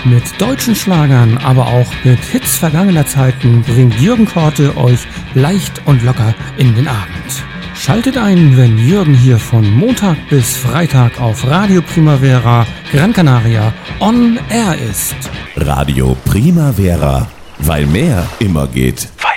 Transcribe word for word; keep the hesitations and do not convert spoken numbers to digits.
Mit deutschen Schlagern, aber auch mit Hits vergangener Zeiten bringt Jürgen Korte euch leicht und locker in den Abend. Schaltet ein, wenn Jürgen hier von Montag bis Freitag auf Radio Primavera Gran Canaria on Air ist. Radio Primavera, weil mehr immer geht.